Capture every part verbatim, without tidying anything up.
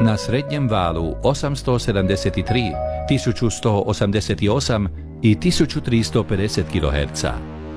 na srednjem valu osamsto sedamdeset tri, tisuću sto osamdeset osam i tisuću tristo pedeset kiloherca.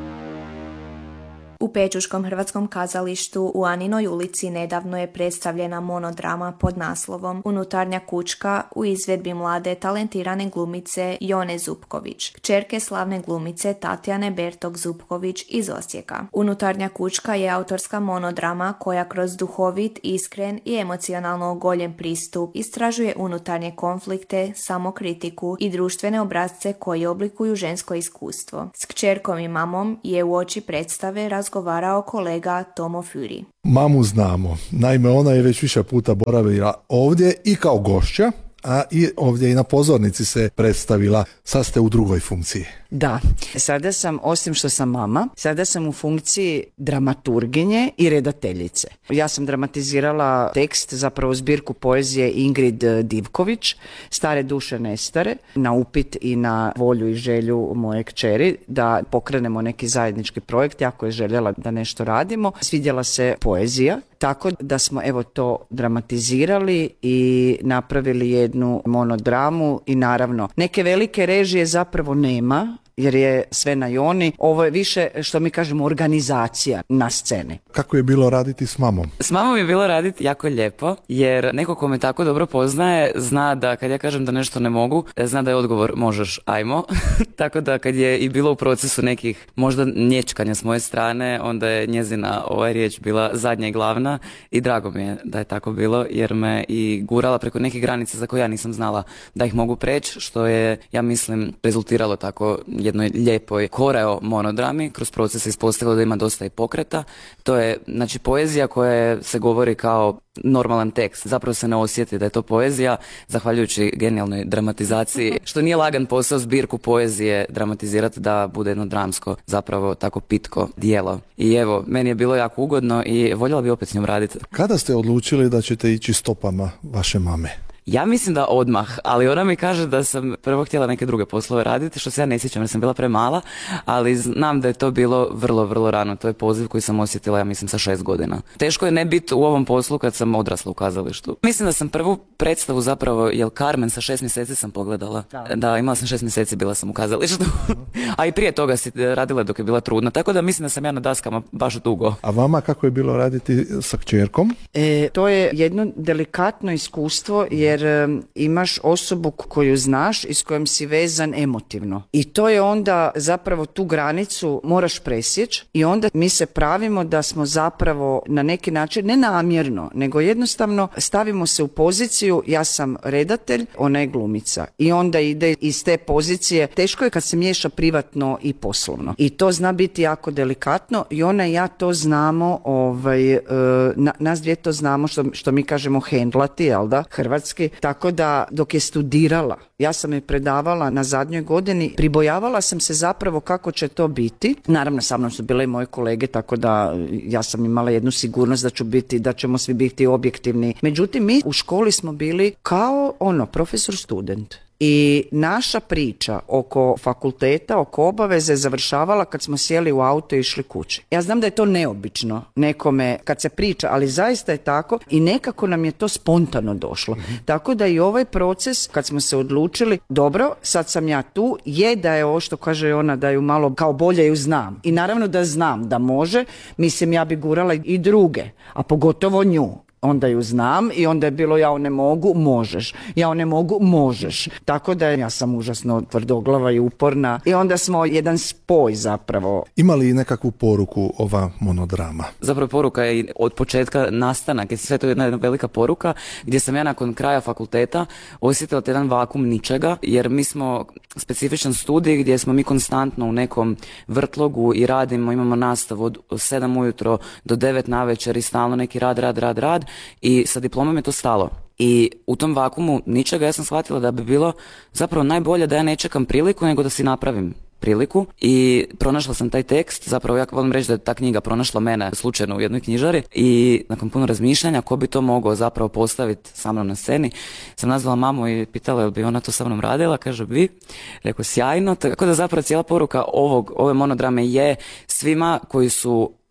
U Pečuškom hrvatskom kazalištu u Aninoj ulici nedavno je predstavljena monodrama pod naslovom Unutarnja kućka u izvedbi mlade talentirane glumice Jone Zupković, kćerke slavne glumice Tatjane Bertok-Zupković iz Osijeka. Unutarnja kućka je autorska monodrama koja kroz duhovit, iskren i emocionalno ogoljen pristup istražuje unutarnje konflikte, samokritiku i društvene obrasce koji oblikuju žensko iskustvo. S kćerkom i mamom je u oči predstave razgovarao kolega Tomo Fury. Mamu znamo. Naime, ona je već više puta boravila ovdje i kao gošća, a i ovdje i na pozornici se predstavila. Sad ste u drugoj funkciji. Da, sada sam, osim što sam mama, sada sam u funkciji dramaturginje i redateljice. Ja sam dramatizirala tekst, zapravo zbirku poezije Ingrid Divković, Stare duše nestare, na upit i na volju i želju moje kćeri da pokrenemo neki zajednički projekt. Jako je željela da nešto radimo. Svidjela se poezija, tako da smo evo to dramatizirali i napravili jednu monodramu i naravno neke velike režije zapravo nema, jer je sve na Joni. Ovo je više, što mi kažemo, organizacija na sceni. Kako je bilo raditi s mamom? S mamom je bilo raditi jako lijepo, jer neko ko me tako dobro poznaje zna da kad ja kažem da nešto ne mogu, zna da je odgovor možeš, ajmo. Tako da kad je i bilo u procesu nekih možda nječkanja s moje strane, onda je njezina ova riječ bila zadnja i glavna i drago mi je da je tako bilo, jer me i gurala preko nekih granica za koje ja nisam znala da ih mogu preći, što je, ja mislim, rezultiralo tako jednoj lijepoj koreo monodrami. Kroz proces se ispostavilo da ima dosta i pokreta. To je, znači, poezija koja se govori kao normalan tekst. Zapravo se ne osjeti da je to poezija, zahvaljujući genijalnoj dramatizaciji, što nije lagan posao zbirku poezije dramatizirati da bude jedno dramsko, zapravo tako pitko dijelo. I evo, meni je bilo jako ugodno i voljela bi opet s njom raditi. Kada ste odlučili da ćete ići stopama vaše mame? Ja mislim da odmah, ali ona mi kaže da sam prvo htjela neke druge poslove raditi, što se ja ne sjećam jer sam bila premala, ali znam da je to bilo vrlo, vrlo rano. To je poziv koji sam osjetila, ja mislim, sa šest godina. Teško je ne biti u ovom poslu kad sam odrasla u kazalištu. Mislim da sam prvu predstavu zapravo, jel Carmen, sa šest mjeseci sam pogledala. Da, da imala sam šest mjeseci, bila sam u kazalištu. A i prije toga si radila dok je bila trudna, tako da mislim da sam ja na daskama baš dugo. A vama kako je bilo raditi sa kćerkom? E, to je jedno delikatno iskustvo, jer jer imaš osobu koju znaš i s kojom si vezan emotivno. I to je onda zapravo tu granicu moraš presjeći i onda mi se pravimo da smo zapravo na neki način, ne namjerno, nego jednostavno stavimo se u poziciju ja sam redatelj, ona je glumica. I onda ide iz te pozicije. Teško je kad se miješa privatno i poslovno. I to zna biti jako delikatno i ona i ja to znamo, ovaj, na, nas dvije to znamo što, što mi kažemo hendlati, jel da, hrvatski. Tako da dok je studirala, ja sam je predavala na zadnjoj godini, pribojavala sam se zapravo kako će to biti. Naravno, sa mnom su bile i moje kolege, tako da ja sam imala jednu sigurnost da ću biti, da ćemo svi biti objektivni. Međutim, mi u školi smo bili kao ono, profesor student. I naša priča oko fakulteta, oko obaveze završavala kad smo sjeli u auto i išli kući. Ja znam da je to neobično nekome kad se priča, ali zaista je tako i nekako nam je to spontano došlo. Mm-hmm. Tako da i ovaj proces kad smo se odlučili, dobro, sad sam ja tu, je da je ovo što kaže ona da ju malo kao bolje ju znam. I naravno da znam da može, mislim ja bi gurala i druge, a pogotovo nju. Onda ju znam i onda je bilo ja ne mogu, možeš. Ja ne mogu, možeš. Tako da ja sam užasno tvrdoglava i uporna. I onda smo jedan spoj zapravo. Ima li nekakvu poruku ova monodrama? Zapravo poruka je od početka nastanak. Je sve to jedna, jedna velika poruka gdje sam ja nakon kraja fakulteta osjetila jedan vakum ničega. Jer mi smo specifičan studij gdje smo mi konstantno u nekom vrtlogu i radimo, imamo nastavu od sedam ujutro do devet navečer i stalno neki rad, rad, rad, rad. I sa diplomom je to stalo. I u tom vakumu ničega ja sam shvatila da bi bilo zapravo najbolje da ja ne čekam priliku nego da si napravim priliku i pronašla sam taj tekst, zapravo ja volim reći da je ta knjiga pronašla mene slučajno u jednoj knjižari i nakon puno razmišljanja ko bi to mogao zapravo postaviti sa mnom na sceni, sam nazvala mamu i pitala je li bi ona to sa mnom radila, kaže bi, rekao sjajno, tako da zapravo cijela poruka ovog, ove monodrame je svima koji su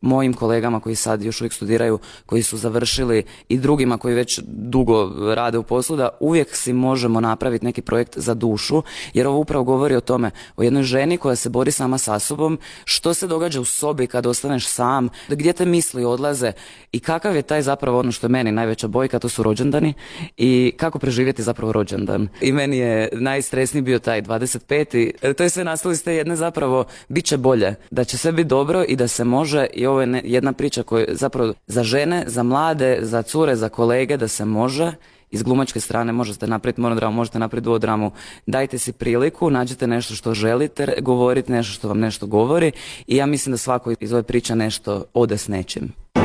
mojim kolegama koji sad još uvijek studiraju, koji su završili i drugima koji već dugo rade u poslu, da uvijek si možemo napraviti neki projekt za dušu, jer ovo upravo govori o tome, o jednoj ženi koja se bori sama sa sobom, što se događa u sobi kad ostaneš sam, gdje te misli odlaze i kakav je taj zapravo, ono što je meni najveća bojka, to su rođendani i kako preživjeti zapravo rođendan. I meni je najstresniji bio taj dvadeset peti To je sve nastalo iz te jedne zapravo, bit će bolje, da će sve biti dobro i da se može, i ovo je ne, jedna priča koja zapravo za žene, za mlade, za cure, za kolege, da se može. Iz glumačke strane možete napraviti monodramu, možete napraviti duodramu, dajte si priliku, nađite nešto što želite govoriti, nešto što vam nešto govori i ja mislim da svako iz ove priče nešto ode s nečim.